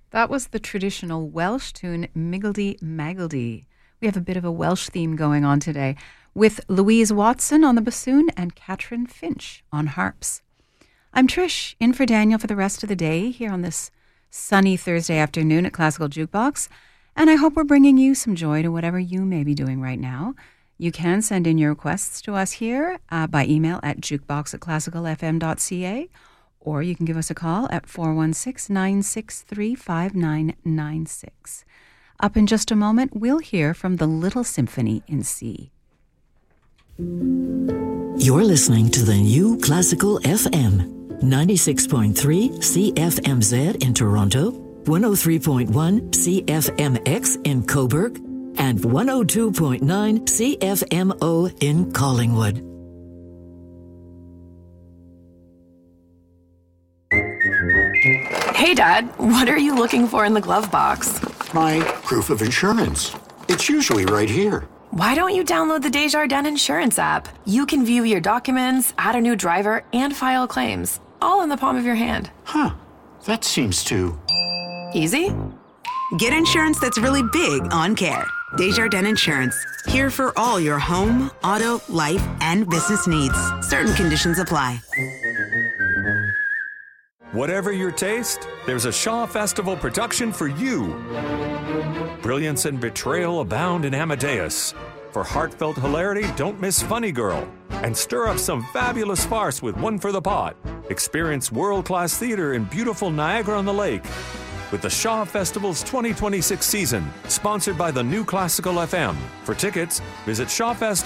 That was the traditional Welsh tune Miggledy Maggledy. We have a bit of a Welsh theme going on today with Louise Watson on the bassoon and Katrin Finch on harps. I'm Trish, in for Daniel for the rest of the day here on this sunny Thursday afternoon at Classical Jukebox, and I hope we're bringing you some joy to whatever you may be doing right now. You can send in your requests to us here by email at jukebox@classicalfm.ca, or you can give us a call at 416-963-5996. Up in just a moment, we'll hear from the Little Symphony in C. You're listening to the new Classical FM, 96.3 CFMZ in Toronto, 103.1 CFMX in Cobourg, and 102.9 CFMO in Collingwood. Hey, Dad, what are you looking for in the glove box? My proof of insurance. It's usually right here. Why don't you download the Desjardins Insurance app? You can view your documents, add a new driver, and file claims, all in the palm of your hand. Huh. That seems too... Easy? Get insurance that's really big on care. Desjardins Insurance. Here for all your home, auto, life, and business needs. Certain conditions apply. Whatever your taste, there's a Shaw Festival production for you. Brilliance and betrayal abound in Amadeus. For heartfelt hilarity, don't miss Funny Girl. And stir up some fabulous farce with One for the Pot. Experience world-class theater in beautiful Niagara-on-the-Lake. With the Shaw Festival's 2026 season, sponsored by the new Classical FM. For tickets, visit shawfest.ca.